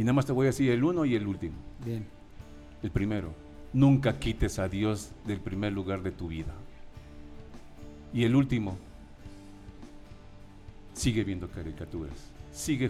Y nada más te voy a decir el uno y el último. Bien. El primero, nunca quites a Dios del primer lugar de tu vida. Y el último, sigue viendo caricaturas, sigue